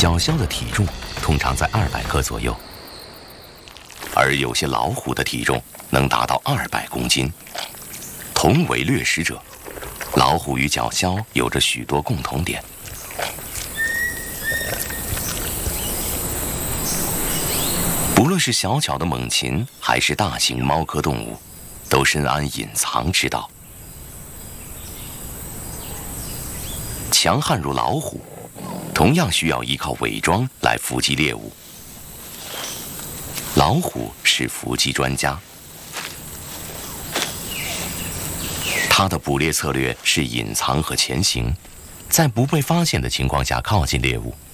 小枭的体重通常在200克左右，而有些老虎的体重能达到200公斤。同为掠食者，老虎与角枭有着许多共同点。不论是小巧的猛禽，还是大型猫科动物，都深谙隐藏之道。强悍如老虎，同样需要依靠伪装来伏击猎物。老虎是伏击专家，它的捕猎策略是隐藏和潜行，在不被发现的情况下靠近猎物，